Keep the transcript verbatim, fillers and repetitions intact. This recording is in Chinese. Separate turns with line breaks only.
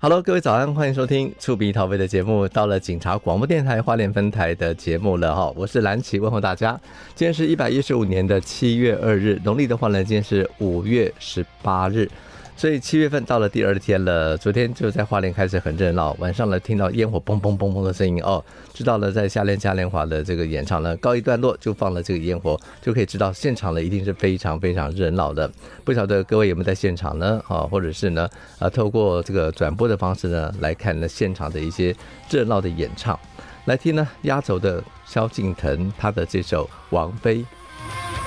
Hello， 各位早安，欢迎收听触鼻桃飞的节目。到了警察广播电台花莲分台的节目了哈，我是蓝奇，问候大家。今天是一百一十五年的七月二日，农历的话呢，今天是五月十八日。所以七月份到了第二天了，昨天就在花莲开始很热闹，晚上呢听到烟火嘣嘣嘣嘣的声音哦，知道了在夏恋嘉年华的这个演唱呢告一段落，就放了这个烟火，就可以知道现场呢一定是非常非常热闹的。不晓得各位有没有在现场呢？啊，或者是呢啊透过这个转播的方式呢来看呢现场的一些热闹的演唱，来听呢压轴的萧敬腾他的这首《王妃》。